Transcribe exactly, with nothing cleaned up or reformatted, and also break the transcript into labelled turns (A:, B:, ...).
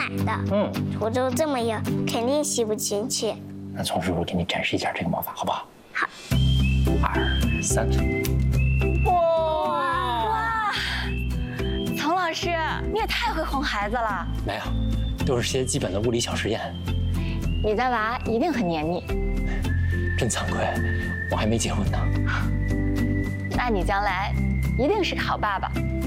A: 的。
B: 嗯，
A: 滁州这么硬，肯定吸不进去。
B: 那从叔叔给你展示一下这个魔法，好不好？
A: 好。
B: 二三。
C: 哇！丛老师，你也太会哄孩子了。
B: 没有，都是些基本的物理小实验。
C: 你家娃一定很黏你。
B: 真惭愧，我还没结婚呢。
C: 那你将来一定是个好爸爸。